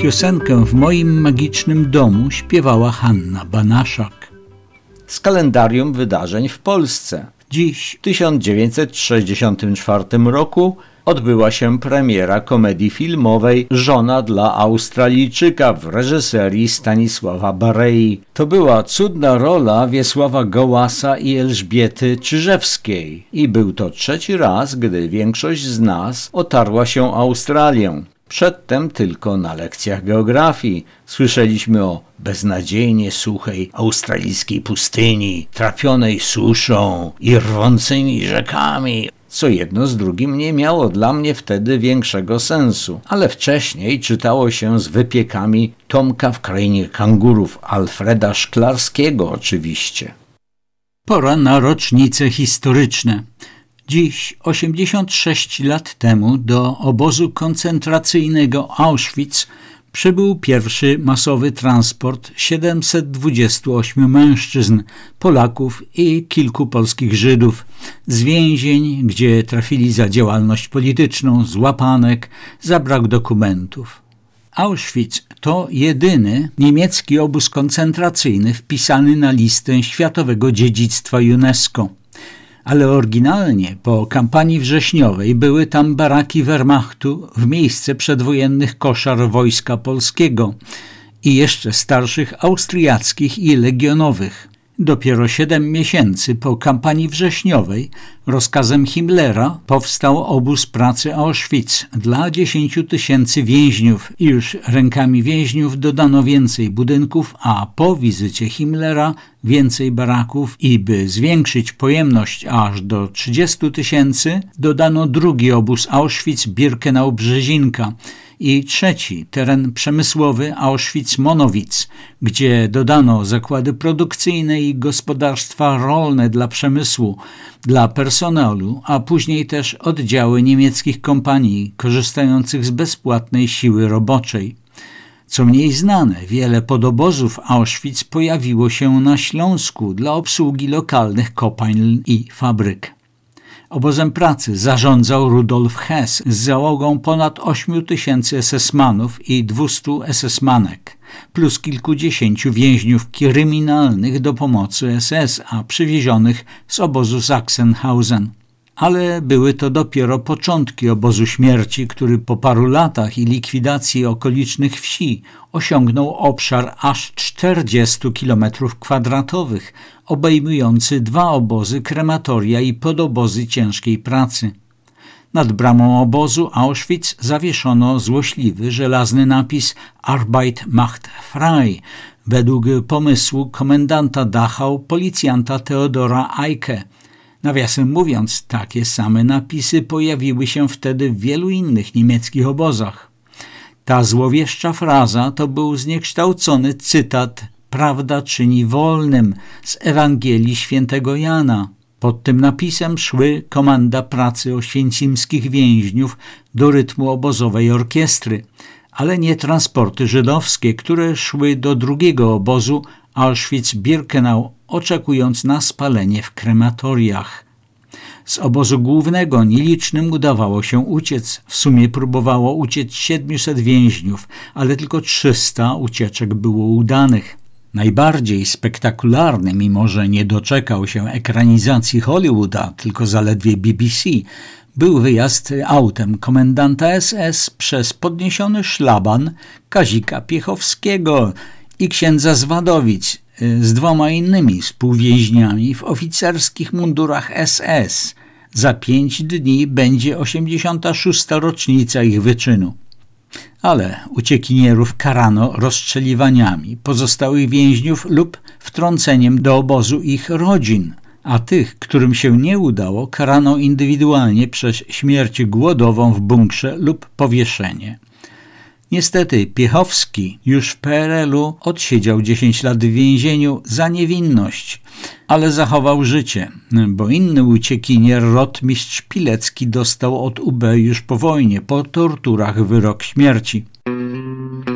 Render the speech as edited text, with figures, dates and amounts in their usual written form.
Piosenkę W moim magicznym domu śpiewała Hanna Banaszak. Z kalendarium wydarzeń w Polsce. Dziś, w 1964 roku, odbyła się premiera komedii filmowej Żona dla Australijczyka w reżyserii Stanisława Barei. To była cudna rola Wiesława Gołasa i Elżbiety Czyżewskiej i był to trzeci raz, gdy większość z nas otarła się o Australię. Przedtem tylko na lekcjach geografii słyszeliśmy o beznadziejnie suchej australijskiej pustyni, trapionej suszą i rwącymi rzekami, co jedno z drugim nie miało dla mnie wtedy większego sensu. Ale wcześniej czytało się z wypiekami Tomka w krainie kangurów, Alfreda Szklarskiego oczywiście. Pora na rocznice historyczne. Dziś, 86 lat temu, do obozu koncentracyjnego Auschwitz przybył pierwszy masowy transport 728 mężczyzn, Polaków i kilku polskich Żydów z więzień, gdzie trafili za działalność polityczną, z łapanek, za brak dokumentów. Auschwitz to jedyny niemiecki obóz koncentracyjny wpisany na listę Światowego Dziedzictwa UNESCO. Ale oryginalnie po kampanii wrześniowej były tam baraki Wehrmachtu w miejsce przedwojennych koszar Wojska Polskiego i jeszcze starszych austriackich i legionowych. Dopiero 7 miesięcy po kampanii wrześniowej rozkazem Himmlera powstał obóz pracy Auschwitz dla 10 000 więźniów i już rękami więźniów dodano więcej budynków, a po wizycie Himmlera więcej baraków i by zwiększyć pojemność aż do 30 000 dodano drugi obóz Auschwitz-Birkenau-Brzezinka i trzeci teren przemysłowy Auschwitz-Monowitz, gdzie dodano zakłady produkcyjne i gospodarstwa rolne dla przemysłu, dla personelu, a później też oddziały niemieckich kompanii korzystających z bezpłatnej siły roboczej. Co mniej znane, wiele podobozów Auschwitz pojawiło się na Śląsku dla obsługi lokalnych kopalń i fabryk. Obozem pracy zarządzał Rudolf Hess z załogą ponad 8 000 SS-manów i 200 SS-manek, plus kilkudziesięciu więźniów kryminalnych do pomocy SS, a przywiezionych z obozu Sachsenhausen. Ale były to dopiero początki obozu śmierci, który po paru latach i likwidacji okolicznych wsi osiągnął obszar aż 40 km², obejmujący 2 obozy, krematoria i podobozy ciężkiej pracy. Nad bramą obozu Auschwitz zawieszono złośliwy, żelazny napis Arbeit macht frei, według pomysłu komendanta Dachau, policjanta Theodora Eicke. Nawiasem mówiąc, takie same napisy pojawiły się wtedy w wielu innych niemieckich obozach. Ta złowieszcza fraza to był zniekształcony cytat „Prawda czyni wolnym” z Ewangelii Świętego Jana. Pod tym napisem szły komanda pracy oświęcimskich więźniów do rytmu obozowej orkiestry, ale nie transporty żydowskie, które szły do drugiego obozu Auschwitz-Birkenau, oczekując na spalenie w krematoriach. Z obozu głównego nielicznym udawało się uciec. W sumie próbowało uciec 700 więźniów, ale tylko 300 ucieczek było udanych. Najbardziej spektakularny, mimo że nie doczekał się ekranizacji Hollywooda, tylko zaledwie BBC, był wyjazd autem komendanta SS przez podniesiony szlaban Kazika Piechowskiego i księdza z Wadowic z 2 innymi współwięźniami w oficerskich mundurach SS. Za 5 dni będzie 86. rocznica ich wyczynu. Ale uciekinierów karano rozstrzeliwaniami pozostałych więźniów lub wtrąceniem do obozu ich rodzin, a tych, którym się nie udało, karano indywidualnie przez śmierć głodową w bunkrze lub powieszenie. Niestety Piechowski już w PRL-u odsiedział 10 lat w więzieniu za niewinność, ale zachował życie, bo inny uciekinier, rotmistrz Pilecki, dostał od UB już po wojnie, po torturach wyrok śmierci.